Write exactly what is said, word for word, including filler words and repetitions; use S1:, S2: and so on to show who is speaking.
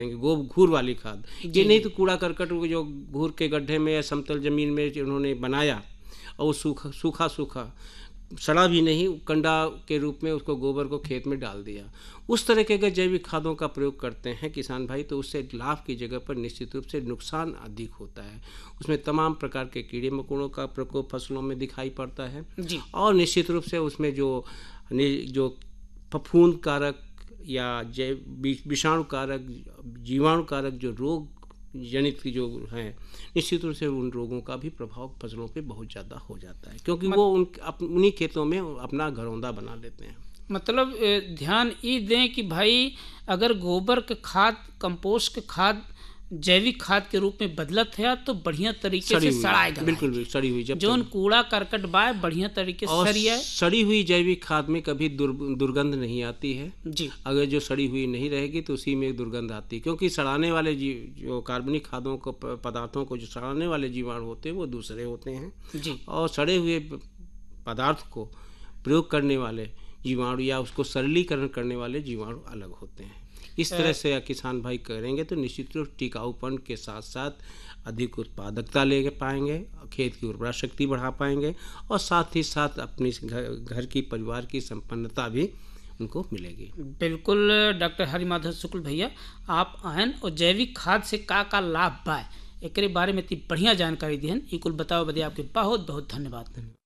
S1: गो घूर वाली खाद,
S2: जी
S1: ये नहीं
S2: जी
S1: तो कूड़ा करकट को जो घूर के गड्ढे में या समतल ज़मीन में जो उन्होंने बनाया और वो सूखा सूखा सूखा सड़ा भी नहीं, कंडा के रूप में उसको गोबर को खेत में डाल दिया। उस तरह के अगर जैविक खादों का प्रयोग करते हैं किसान भाई तो उससे लाभ की जगह पर निश्चित रूप से नुकसान अधिक होता है। उसमें तमाम प्रकार के कीड़े मकोड़ों का प्रकोप फसलों में दिखाई पड़ता है
S2: जी
S1: और निश्चित रूप से उसमें जो जो फफूंद कारक या जैव विषाणु कारक जीवाणु कारक जो रोग जनित की जो है, निश्चित रूप से उन रोगों का भी प्रभाव फसलों पे बहुत ज़्यादा हो जाता है, क्योंकि
S2: मत,
S1: वो उन अप, उन्हीं खेतों में अपना घरौंदा बना लेते हैं।
S2: मतलब ए, ध्यान ये दें कि भाई अगर गोबर के खाद, कंपोस्ट के खाद जैविक खाद के रूप में बदलत है तो बढ़िया तरीके से सड़ाएगा,
S1: बिल्कुल भी सड़ी हुई, जब
S2: जो कूड़ा करकट बाय बढ़िया तरीके से सड़िया।
S1: सड़ी हुई जैविक खाद में कभी दुर, दुर्गंध नहीं आती है
S2: जी।
S1: अगर जो सड़ी हुई नहीं रहेगी तो उसी में एक दुर्गंध आती है, क्योंकि सड़ाने वाले जी जो कार्बनिक खादों को पदार्थों को जो सड़ाने वाले जीवाणु होते हैं वो दूसरे होते हैं
S2: जी।
S1: और सड़े हुए पदार्थ को प्रयोग करने वाले जीवाणु या उसको सरलीकरण करने वाले जीवाणु अलग होते हैं। इस तरह से किसान भाई करेंगे तो निश्चित रूप टिकाऊपन के साथ साथ अधिक उत्पादकता ले पाएंगे, खेत की उर्वरा शक्ति बढ़ा पाएंगे और साथ ही साथ अपनी घर, घर की परिवार की संपन्नता भी उनको मिलेगी।
S2: बिल्कुल डॉक्टर हरिमाधव शुक्ल भैया, आप आयन और जैविक खाद से का का लाभ बा एक बारे में इतनी बढ़िया जानकारी दी है, कुल बताओ बदे आपके बहुत बहुत धन्यवाद।